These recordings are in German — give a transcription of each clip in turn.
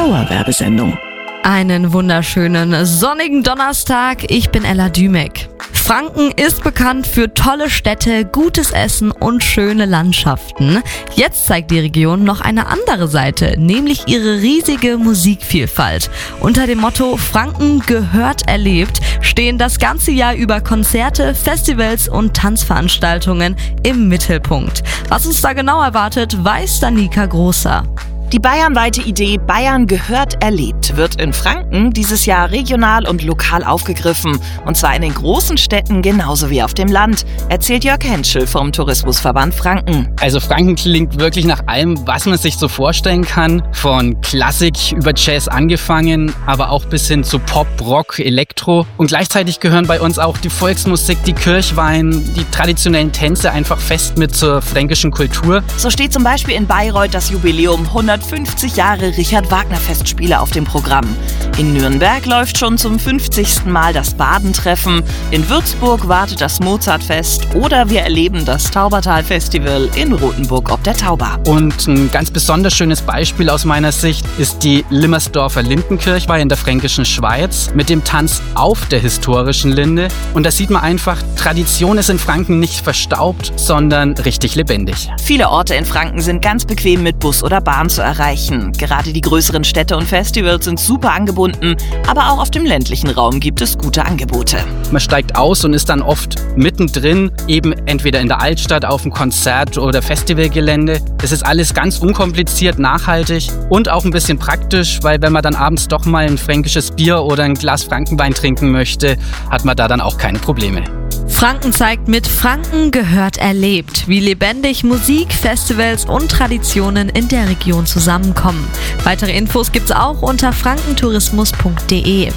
Dauerwerbesendung. Einen wunderschönen sonnigen Donnerstag, ich bin Ella Dümek. Franken ist bekannt für tolle Städte, gutes Essen und schöne Landschaften. Jetzt zeigt die Region noch eine andere Seite, nämlich ihre riesige Musikvielfalt. Unter dem Motto Franken gehört erlebt stehen das ganze Jahr über Konzerte, Festivals und Tanzveranstaltungen im Mittelpunkt. Was uns da genau erwartet, weiß Danica Großer. Die bayernweite Idee Bayern gehört erlebt wird in Franken dieses Jahr regional und lokal aufgegriffen. Und zwar in den großen Städten genauso wie auf dem Land, erzählt Jörg Henschel vom Tourismusverband Franken. Also Franken klingt wirklich nach allem, was man sich so vorstellen kann. Von Klassik über Jazz angefangen, aber auch bis hin zu Pop, Rock, Elektro. Und gleichzeitig gehören bei uns auch die Volksmusik, die Kirchweih, die traditionellen Tänze einfach fest mit zur fränkischen Kultur. So steht zum Beispiel in Bayreuth das Jubiläum 150 Jahre Richard-Wagner-Festspiele auf dem Programm. In Nürnberg läuft schon zum 50. Mal das Badentreffen. In Würzburg wartet das Mozartfest oder wir erleben das Taubertal-Festival in Rothenburg ob der Tauber. Und ein ganz besonders schönes Beispiel aus meiner Sicht ist die Limmersdorfer Lindenkirchweih in der fränkischen Schweiz mit dem Tanz auf der historischen Linde. Und da sieht man einfach, Tradition ist in Franken nicht verstaubt, sondern richtig lebendig. Viele Orte in Franken sind ganz bequem mit Bus oder Bahn zu erreichen. Gerade die größeren Städte und Festivals sind super angebunden, aber auch auf dem ländlichen Raum gibt es gute Angebote. Man steigt aus und ist dann oft mittendrin, eben entweder in der Altstadt auf dem Konzert- oder Festivalgelände. Es ist alles ganz unkompliziert, nachhaltig und auch ein bisschen praktisch, weil wenn man dann abends doch mal ein fränkisches Bier oder ein Glas Frankenwein trinken möchte, hat man da dann auch keine Probleme. Franken zeigt mit Franken gehört erlebt, wie lebendig Musik, Festivals und Traditionen in der Region zusammenkommen. Weitere Infos gibt's auch unter frankentourismus.de.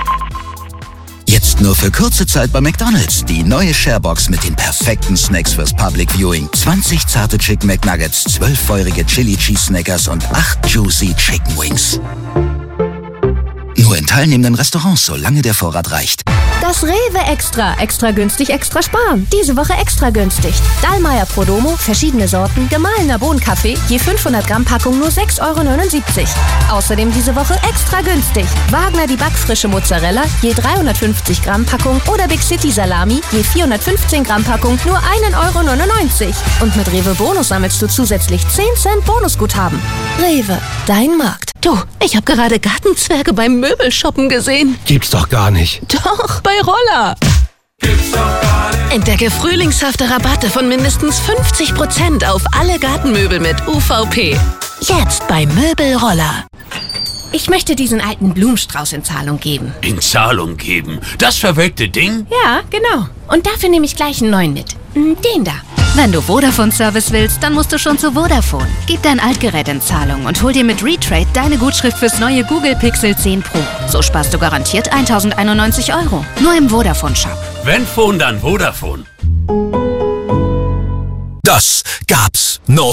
Jetzt nur für kurze Zeit bei McDonald's. Die neue Sharebox mit den perfekten Snacks fürs Public Viewing. 20 zarte Chicken McNuggets, 12 feurige Chili Cheese Snackers und 8 juicy Chicken Wings. Nur in teilnehmenden Restaurants, solange der Vorrat reicht. Das Rewe Extra. Extra günstig, extra sparen. Diese Woche extra günstig. Dallmayr Prodomo, verschiedene Sorten, gemahlener Bohnenkaffee, je 500 Gramm Packung nur 6,79 €. Außerdem diese Woche extra günstig. Wagner die backfrische Mozzarella, je 350 Gramm Packung oder Big City Salami, je 415 Gramm Packung nur 1,99 €. Und mit Rewe Bonus sammelst du zusätzlich 10 Cent Bonusguthaben. Rewe, dein Markt. Du, ich habe gerade Gartenzwerge beim Möbelshoppen gesehen. Gibt's doch gar nicht. Doch, bei Roller. Entdecke frühlingshafte Rabatte von mindestens 50% auf alle Gartenmöbel mit UVP. Jetzt bei Möbelroller. Ich möchte diesen alten Blumenstrauß in Zahlung geben. In Zahlung geben? Das verwelkte Ding? Ja, genau. Und dafür nehme ich gleich einen neuen mit. Den da. Wenn du Vodafone-Service willst, dann musst du schon zu Vodafone. Gib dein Altgerät in Zahlung und hol dir mit Retrade deine Gutschrift fürs neue Google Pixel 10 Pro. So sparst du garantiert 1.091 €. Nur im Vodafone-Shop. Wenn Phone, dann Vodafone. Das gab's noch